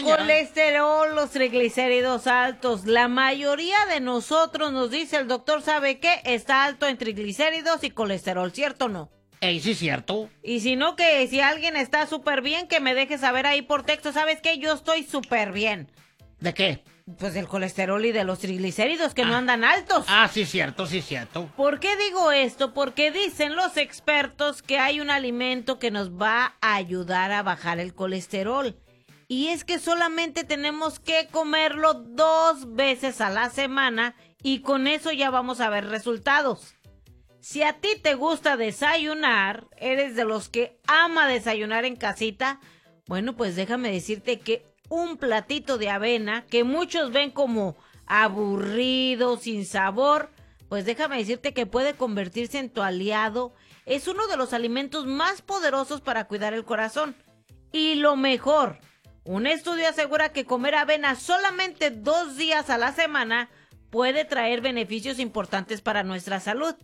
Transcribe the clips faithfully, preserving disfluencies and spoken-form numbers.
ya. colesterol, los triglicéridos altos. La mayoría de nosotros nos dice el doctor, ¿sabe qué? Está alto en triglicéridos y colesterol, ¿cierto o no? Ey, sí, cierto. Y si no, que si alguien está súper bien, que me deje saber ahí por texto, ¿sabes qué? Yo estoy súper bien. ¿De qué? Pues del colesterol y de los triglicéridos que ah. no andan altos. Ah, sí, cierto, sí, cierto. ¿Por qué digo esto? Porque dicen los expertos que hay un alimento que nos va a ayudar a bajar el colesterol. Y es que solamente tenemos que comerlo dos veces a la semana y con eso ya vamos a ver resultados. Si a ti te gusta desayunar, eres de los que ama desayunar en casita, bueno, pues déjame decirte que un platito de avena, que muchos ven como aburrido, sin sabor, pues déjame decirte que puede convertirse en tu aliado. Es uno de los alimentos más poderosos para cuidar el corazón. Y lo mejor, un estudio asegura que comer avena solamente dos días a la semana puede traer beneficios importantes para nuestra salud.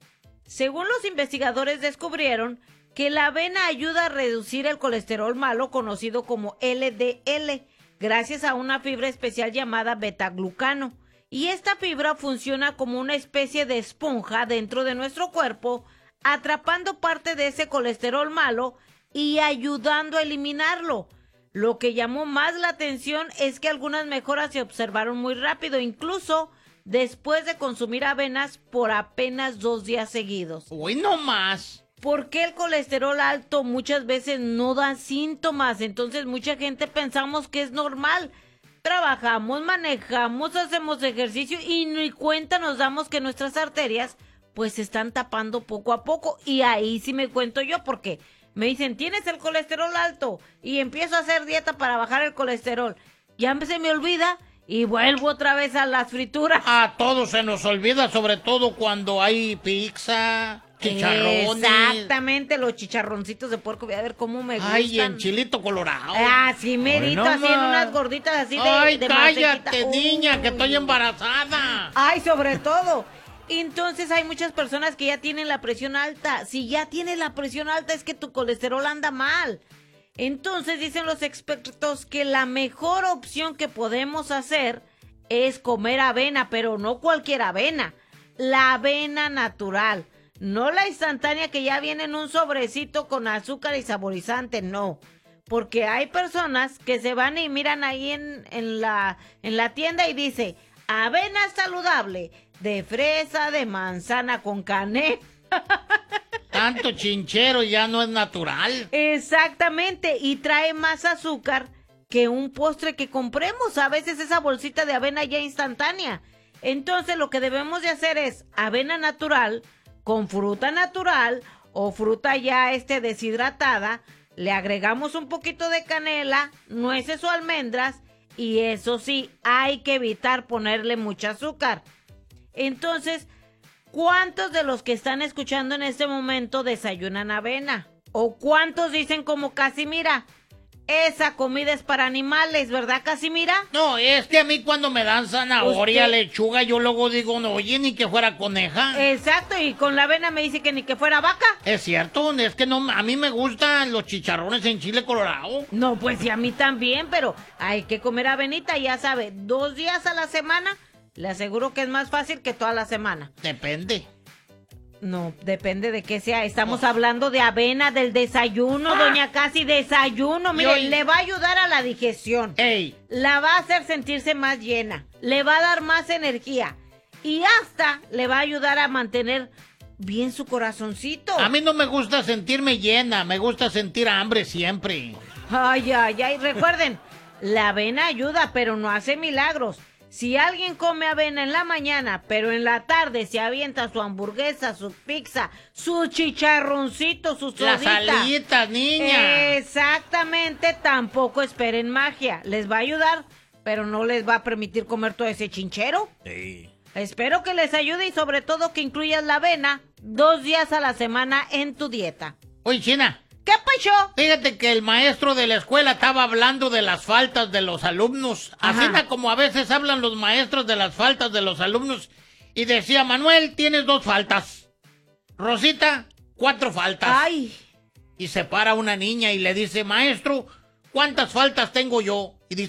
Según los investigadores descubrieron que la avena ayuda a reducir el colesterol malo conocido como L D L gracias a una fibra especial llamada betaglucano. Y esta fibra funciona como una especie de esponja dentro de nuestro cuerpo, atrapando parte de ese colesterol malo y ayudando a eliminarlo. Lo que llamó más la atención es que algunas mejoras se observaron muy rápido, incluso después de consumir avenas por apenas dos días seguidos. ¡Uy, no más! ¿Por qué el colesterol alto muchas veces no da síntomas? Entonces mucha gente pensamos que es normal. Trabajamos, manejamos, hacemos ejercicio y ni cuenta nos damos que nuestras arterias pues se están tapando poco a poco. Y ahí sí me cuento yo porque me dicen, tienes el colesterol alto y empiezo a hacer dieta para bajar el colesterol. Ya se me olvida y vuelvo otra vez a las frituras. A todos se nos olvida, sobre todo cuando hay pizza, chicharrones. Exactamente, los chicharroncitos de puerco, voy a ver cómo me gustan. Ay, en chilito colorado. Ah, sí, merito, Bueno, así en unas gorditas así de Ay, de cállate, mantequita. niña, Uy. que estoy embarazada. Ay, sobre todo. Entonces hay muchas personas que ya tienen la presión alta. Si ya tienes la presión alta es que tu colesterol anda mal. Entonces dicen los expertos que la mejor opción que podemos hacer es comer avena, pero no cualquier avena. La avena natural. No la instantánea que ya viene en un sobrecito con azúcar y saborizante, no. Porque hay personas que se van y miran ahí en, en, la, en la tienda y dice, avena saludable, de fresa, de manzana con canela. Tanto chinchero ya no es natural. Exactamente, y trae más azúcar que un postre que compremos. A veces esa bolsita de avena ya instantánea. Entonces lo que debemos de hacer es avena natural con fruta natural o fruta ya este deshidratada. Le agregamos un poquito de canela, nueces o almendras y eso sí, hay que evitar ponerle mucho azúcar. Entonces, ¿cuántos de los que están escuchando en este momento desayunan avena? ¿O cuántos dicen como Casimira? Esa comida es para animales, ¿verdad, Casimira? No, es que a mí cuando me dan zanahoria, Usted- lechuga, yo luego digo, no, oye, ni que fuera coneja. Exacto, y con la avena me dice que ni que fuera vaca. Es cierto, es que no, a mí me gustan los chicharrones en chile colorado. No, pues sí, a mí también, pero hay que comer avenita, ya sabe, dos días a la semana. Le aseguro que es más fácil que toda la semana. Depende. No, depende de qué sea. Estamos hablando de avena, del desayuno, Ah. doña Casi, desayuno. Mire, Yo- le va a ayudar a la digestión. Ey, La va a hacer sentirse más llena. Le va a dar más energía. Y hasta le va a ayudar a mantener bien su corazoncito. a mí no me gusta sentirme llena, me gusta sentir hambre siempre. Ay, ay, ay. Recuerden, la avena ayuda, pero no hace milagros. Si alguien come avena en la mañana, pero en la tarde se avienta su hamburguesa, su pizza, su chicharroncito, su sodita. Las alitas, niña. Exactamente, tampoco esperen magia. Les va a ayudar, pero no les va a permitir comer todo ese chinchero. Sí. Espero que les ayude y sobre todo que incluyas la avena dos días a la semana en tu dieta. Oye, China, ¿Qué pasó? fíjate que el maestro de la escuela estaba hablando de las faltas de los alumnos. Ajá. Así na como a veces hablan los maestros de las faltas de los alumnos. Y decía, Manuel, tienes dos faltas. Rosita, cuatro faltas. Ay, Y se para una niña y le dice, maestro, ¿cuántas faltas tengo yo? Y dice,